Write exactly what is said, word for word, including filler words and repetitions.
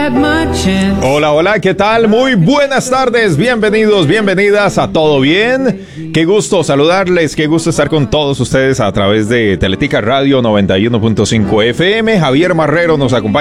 Hola, hola, ¿qué tal? Muy buenas tardes, bienvenidos, bienvenidas a Todo Bien. Qué gusto saludarles, qué gusto estar con todos ustedes a través de Teletica Radio noventa y uno punto cinco F M. Javier Marrero nos acompaña